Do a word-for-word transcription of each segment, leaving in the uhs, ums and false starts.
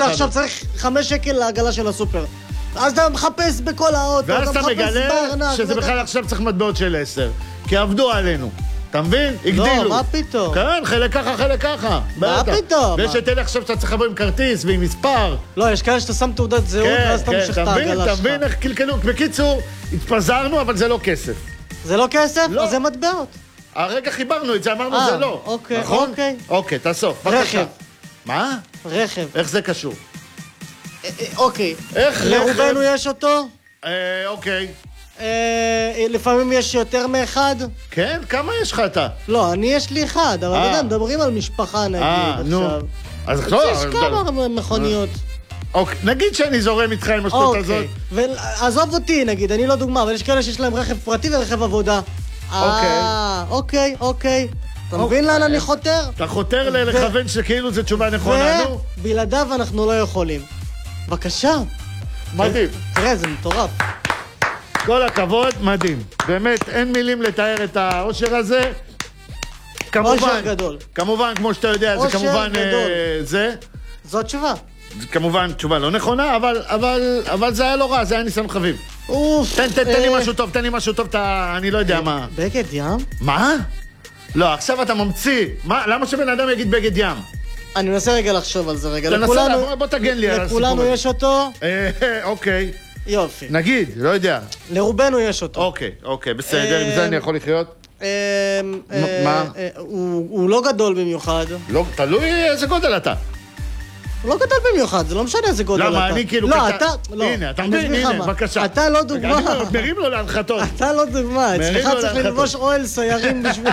ועכשיו צריך חמש שקל לעגלה של הסופר. אז אתה מחפש בכל האוטו, ואז אתה מגלה שזה בכלל עכשיו צריך מטבעות של עשר. כי עבדו עלינו. אתה מבין? הגדילו. לא, מה פתאום? כן, חלק ככה, חלק ככה. מה פתאום? ויש את אלה עכשיו שאתה צריך לבוא עם כרטיס ועם מספר. לא, יש כאלה שאתה שם תעודת זהות, ואז אתה משך את העגלה שלך. אתה מבין איך קלקלו? בקיצור, התפזרנו, אבל זה לא כסף. זה לא כסף? אז זה מטבעות. הרגע חיברנו את זה, אמרנו זה לא. אוקיי, נכון? אוקיי. אוקיי, תאסוף. רכב. מה? רכב. איך זה קשור? אוקיי. איך רכב? לרובנו יש אותו? אוקיי. לפעמים יש יותר מאחד? כן? כמה יש לך אתה? לא, אני יש לי אחד, אבל אתה יודע, מדברים על משפחה נגיד עכשיו. אז עכשיו... יש כמה מכוניות. אוקיי, נגיד שאני זורם איתך עם השטות הזאת. עזוב אותי נגיד, אני לא דוגמה, אבל יש כאלה שיש להם רכב פרטי ורכב עבודה. אוקיי. אוקיי, אוקיי. אתה מבין לאן אני חותר? אתה חותר לכוון שכאילו זו תשובה נכונה, נו? ובלעדיו אנחנו לא יכולים. בבקשה. מדהים. תראה, זה מטורף. כל הכבוד, מדהים. באמת, אין מילים לתאר את האושר הזה. אושר גדול. כמובן, כמו שאתה יודע, זה כמובן זה. זו התשובה. כמובן, תשובה לא נכונה, אבל, אבל, אבל זה היה לא רע, זה היה ניסיון חביב. אוף. תן, תן, תן לי משהו טוב, תן לי משהו טוב, אני לא יודע מה. בגד ים? מה? לא, עכשיו אתה ממציא. מה? למה שבן אדם יגיד בגד ים? אני מנסה רגע לחשוב על זה רגע. תנסה, בוא תגן לי על הסיפור. לכולנו יש אותו? אוקיי. יופי. נגיד, לא יודע. לרובנו יש אותו. אוקיי, אוקיי, בסדר, עם זה אני יכול לחיות. מה? הוא לא גדול במיוחד. לא, תלוי איזה גודל אתה. הוא לא גדול במיוחד, זה לא משנה איזה גודל אתה. למה, אני כאילו... לא, אתה... הנה, אתה מבין, הנה, בבקשה. אתה לא דוגמה. אני מרים לו להנחתות. אתה לא דוגמה, אצלך צריך ללבוש אוהל סיירים בשביל...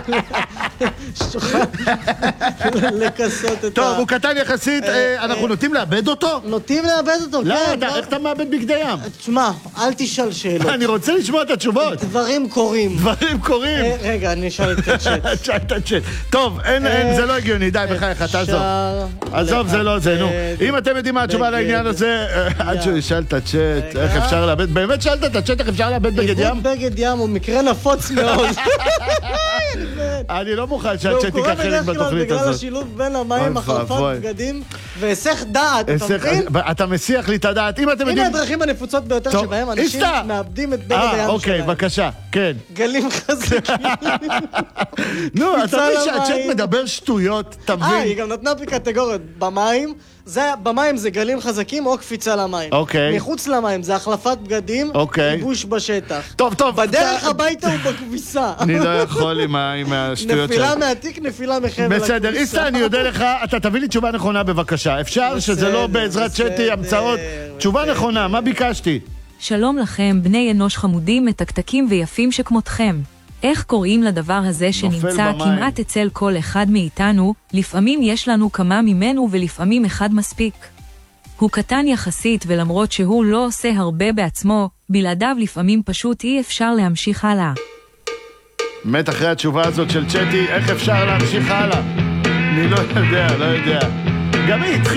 לכסות את ה... טוב, הוא קטן יחסית, אנחנו נוטים לאבד אותו? נוטים לאבד אותו, כן. לא, איך אתה מאבד בגדי ים? תשמע, אל תשאל שאלות. אני רוצה לשמוע את התשובות. דברים קורים. דברים קורים. רגע, אני אשאל את הצ'אט. תשאל את הצ'אט. טוב, זה לא הגיוני, די, בחייך, תעזוב. עזוב, זה לא זה, נו. אם אתם יודעים מה התשובה לעניין הזה, עד שהוא ישאל את הצ'אט, איך אפשר לאבד, באמת שאלת את הצ'אט, איך אפשר לאבד בגד ים? בגד ים הוא מקרה נפוץ מאוד. אני לא מוכן שהצ'אט ייקח חלק בתוכנית הזאת. בגלל השילוב בין המים, החלפת בגדים, והיסח דעת, אתה מבין? אתה מסיח לי את הדעת, אם אתם יודעים... הנה הדרכים הנפוצות ביותר שבהם אנשים מאבדים את בגד הים שלהם. אוקיי, בבקשה, כן. גלים חזקים. נו, אתה מבין שהצ'אט מדבר שטויות, אתה מבין? אה, היא גם נתנה בי קטגוריות. במים, במים זה גלים חזקים או קפיצה למים. אוקיי. מחוץ למים זה החלפת בגדים, ייבוש בשטח. טוב, טוב. בדרך הביתה הוא בכביסה. אני לא יכול עם השטויות שלך. נפילה מהתיק, נפילה מחבל הכביסה. בסדר, איסטה, אני יודע לך, אתה תביא לי תשובה נכונה בבקשה. אפשר שזה לא בעזרת צ'אטי המצאות. תשובה נכונה, מה ביקשתי? שלום לכם, בני אנוש חמודים, מתקתקים ויפים שכמותכם. איך קוראים לדבר הזה שנמצא כמעט אצל כל אחד מאיתנו? לפעמים יש לנו כמה ממנו ולפעמים אחד מספיק. הוא קטן יחסית ולמרות שהוא לא עושה הרבה בעצמו, בלעדיו לפעמים פשוט אי אפשר להמשיך הלאה. מת אחרי התשובה הזאת של צ'אטי, איך אפשר להמשיך הלאה? אני לא יודע, לא יודע. גם היא התחילה.